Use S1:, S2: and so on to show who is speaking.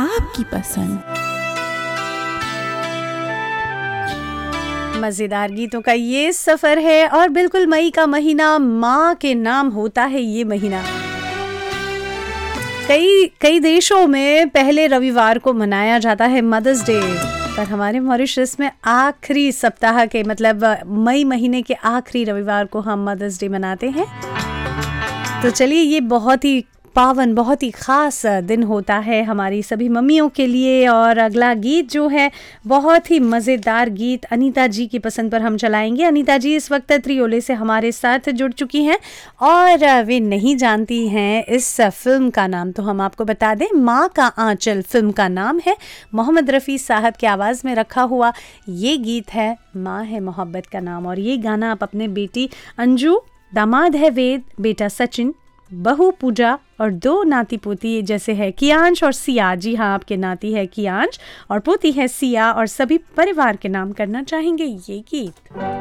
S1: आपकी पसंद।
S2: मज़ेदार गीतों का ये सफ़र है और बिल्कुल मई का महीना, माँ के नाम होता है ये महीना। कई देशों में पहले रविवार को मनाया जाता है मदर्स डे, पर हमारे मॉरिशस में आखिरी सप्ताह के मतलब मई महीने के आखिरी रविवार को हम मदर्स डे मनाते हैं। तो चलिए, ये बहुत ही पावन, बहुत ही ख़ास दिन होता है हमारी सभी मम्मियों के लिए। और अगला गीत जो है बहुत ही मज़ेदार गीत अनीता जी की पसंद पर हम चलाएंगे। अनीता जी इस वक्त त्रियोले से हमारे साथ जुड़ चुकी हैं और वे नहीं जानती हैं इस फिल्म का नाम, तो हम आपको बता दें, माँ का आंचल फिल्म का नाम है। मोहम्मद रफ़ी साहब की आवाज़ में रखा हुआ ये गीत है माँ है मोहब्बत का नाम। और ये गाना आप अपने बेटी अंजू, दामाद है वेद, बेटा सचिन, बहू पूजा और 2 नाती पोती जैसे है कियांश और सिया। जी हाँ, आपके नाती है कियांश और पोती है सिया और सभी परिवार के नाम करना चाहेंगे ये गीत।